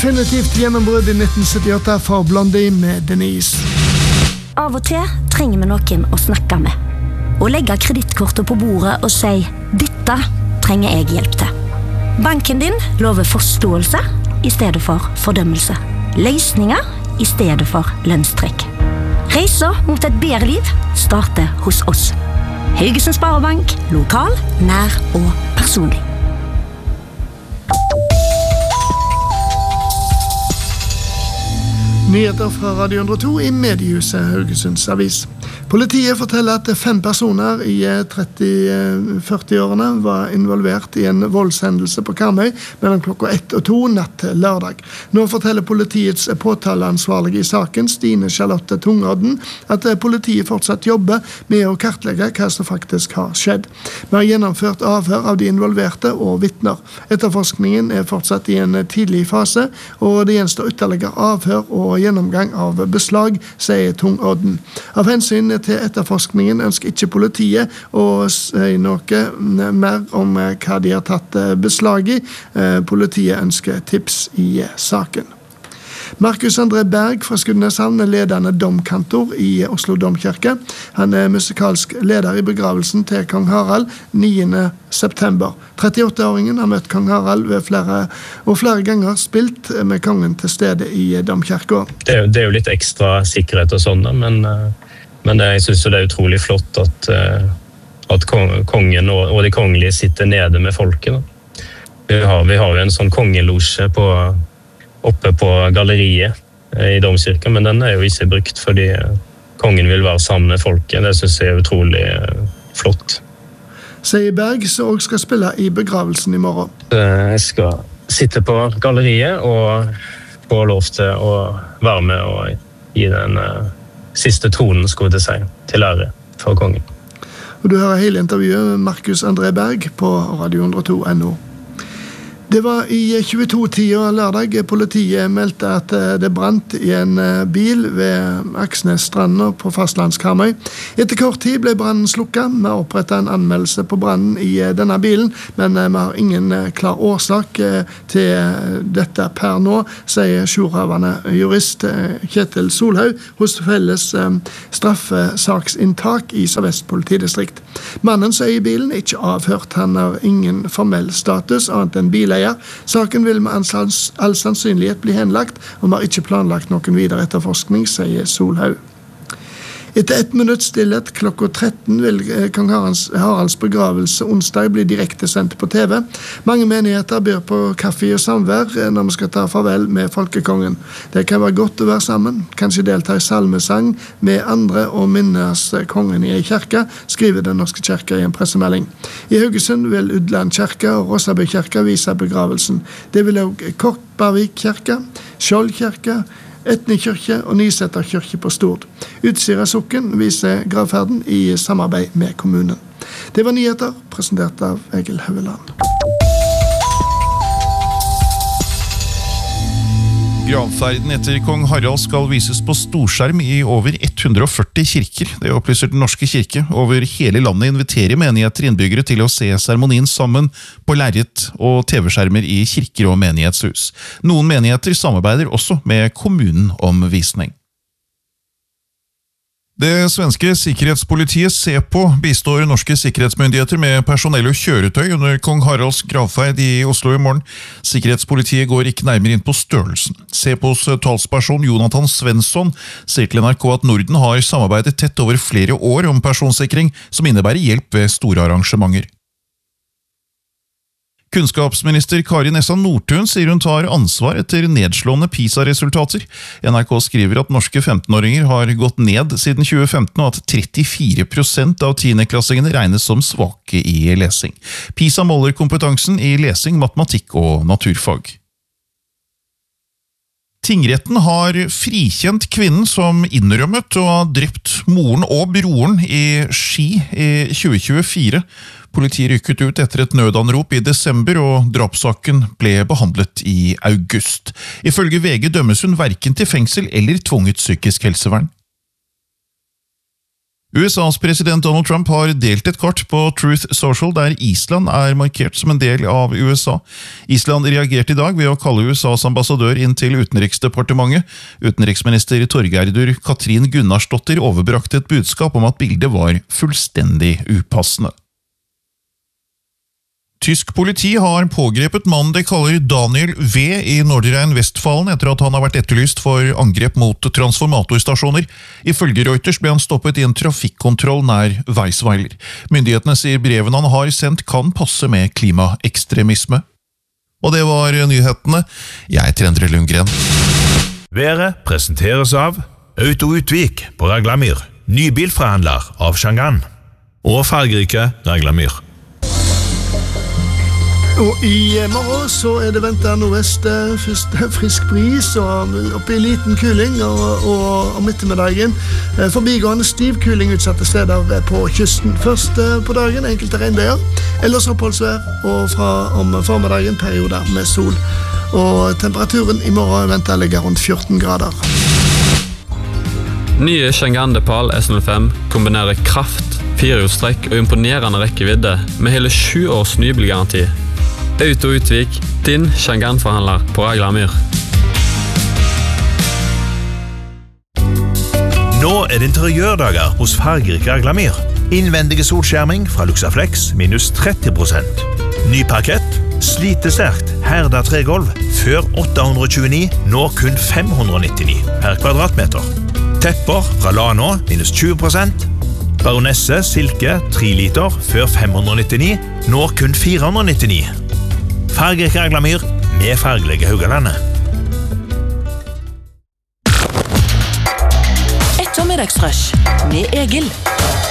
Definitivt gjennombrud i 1978 for Blondie med Denise. Av og til trenger vi noen å snakke med. Og legge kredittkortet på bordet og si, dette trenger jeg hjelp til. Banken din lover forståelse i stedet for fordømmelse. Løsninger i stedet for lønnstrekk. Reiser mot et bedre liv starter hos oss. Haugesund Sparebank, lokal, nær og personlig. Nyheter fra Radio 102 i mediehuset Haugesunds Avis. Politiet forteller at 5 personer i 30-40-årene var involvert i en voldshendelse på Karmøy mellom klokka 1 og 2 natt til lørdag. Nå forteller politiets påtaleansvarlige i saken, Stine Charlotte Tungodden, at politiet fortsatt jobber med å kartlegge hva som faktisk har skjedd. Vi har gjennomført avhør av de involverte og vittner. Etterforskningen er fortsatt i en tidlig fase, og det gjenstår ytterligere avhør og gjennomgang av beslag, sier Tungodden. Av hensyn til etterforskningen ønsker ikke politiet å si noe mer om hva de har tatt beslag i. Politiet ønsker tips i saken. Markus André Berg fra Skudeneshavn er ledende domkantor i Oslo Domkirke. Han er musikalsk leder i begravelsen til Kong Harald 9. september. 38-åringen har møtt Kong Harald ved flere ganger spilt med kongen til stede i Domkirka. Det er jo litt ekstra sikkerhet og sånn, men jeg synes det er utrolig flott at kongen og de kongelige sitter nede med folket. Vi har jo en sånn kongelosje oppe på galleriet i Domkirken, men den er jo ikke brukt fordi kongen vil være sammen med folket. Det synes jeg er utrolig flott. Sier Berg, som også skal spille i begravelsen i morgen. Jeg skal sitte på galleriet og få lov til å være med og gi den siste tonen, skulle jeg si, til ære for kongen. Og du hører hele intervjuet med Markus André Berg på Radio 102.no. Det var i 22-tida lørdag. Politiet meldte at det brant i en bil ved Aksnesstranda på fastlandskarmøy. Etter kort tid ble brannen slukket. Vi har opprettet en anmeldelse på brannen i denne bilen, men vi har ingen klar årsak til dette per nå, sier jourhavende jurist Kjetil Solhaug hos Felles straffesaksintak i Sør-Vest politidistrikt. Mannen som er i bilen er ikke avhørt. Han har ingen formell status annet enn bileier. Saken vil med all sannsynlighet bli henlagt, og vi har ikke planlagt noen videre etterforskning, sier Solhaug. Etter 1 minutt stillhet klokka 13 vil Kong Haralds begravelse onsdag bli direkte sendt på TV. Mange menigheter byr på kaffe og samvær når vi skal ta farvel med folkekongen. Det kan være godt å være sammen, kanskje delta i salmesang med andre og minnes kongen i kirke, skriver Den norske kirke i en pressemelding. I Haugesund vil Udland kirke og Rossabø kirke vise begravelsen. Det vil også Korkbarvik kirke, Skjold kirke, Etnikirke og Nysetter kirke på Stord. Utsira sokken viser gravferden i samarbeid med kommunen. Det var nyheter, presentert av Egil Høveland. Gravferden etter kong Harald skal vises på storskjerm i over 140 kirker. Det opplyser Den norske kirke. Over hele landet inviterer menigheter innbyggere til å se seremonien sammen på lerret og TV-skjermer i kirker og menighetshus. Noen menigheter samarbeider også med kommunen om visning. Det svenske sikkerhetspolitiet SEPO bistår norske sikkerhetsmyndigheter med personell og kjøretøy under kong Haralds gravferd i Oslo i morgen. Sikkerhetspolitiet går ikke nærmere inn på størrelsen. SEPOs talsperson Jonathan Svensson sier til NRK at Norden har samarbeidet tett over flere år om personsikring som innebærer hjelp ved store arrangementer. Kunnskapsminister Kari Nessa Nordtun sier hun tar ansvar etter nedslående PISA-resultater. NRK skriver at norske 15-åringer har gått ned siden 2015, og at 34% av 10-klassingene regnes som svake i lesing. PISA måler kompetansen i lesing, matematikk og naturfag. Tingretten har frikjent kvinnen som innrømmet å ha drept moren og broren i Ski i 2024. Politiet rykket ut etter et nødanrop i desember, og drapssaken ble behandlet i august. Ifølge VG dømmes hun hverken til fengsel eller tvunget psykisk helsevern. USAs president Donald Trump har delt et kart på Truth Social der Island markert som en del av USA. Island reagerte i dag ved å kalle USAs ambassadør inn til Utenriksdepartementet. Utenriksminister Torgerdur Katrin Gunnarsdottir overbrakte et budskap om at bildet var fullstendig upassende. Tysk politi har pågrepet mannen de kaller Daniel V. i Nordrhein-Westfalen etter at han har vært etterlyst for angrep mot transformatorstasjoner. Ifølge Reuters ble han stoppet i en trafikkontroll nær Weisweiler. Myndighetene sier breven han har sendt kan passe med klimaekstremisme. Og det var nyhetene. Jeg heter Endre Lundgren. Været presenteres av Auto Utvik på Raglamyr, nybilforhandler av Chang'an og fargerike Raglamyr. Og i morgen så det ventet nordvest først frisk bris og oppe i liten kuling og midtmiddagen forbigående stiv kuling utsatte steder på kysten. Først på dagen enkelte regnbyger, ellers oppholdsvær og om formiddagen perioder med sol. Og temperaturen i morgen ventet ligger rundt 14 grader. Nye Chang'an Depal S05 kombinerer kraft, 4-hjulstrekk og imponerende rekkevidde med hele 7 års nybilgaranti. Auto Utvik, din Chang'an-forhandler på Raglamyr. Nå det interiørdager hos fargerike Raglamyr. Innvendige solskjerming fra Luxaflex minus 30%. Ny parkett, slitesterkt, herda tregolv, før 829, nå kun 599 per kvadratmeter. Tepper fra Lano minus 20%. Baronesse silke 3 liter, før 599, nå kun 499. Fargerike Raglamyr med fargelige Haugalandet. Ettermiddagsrush med Egil.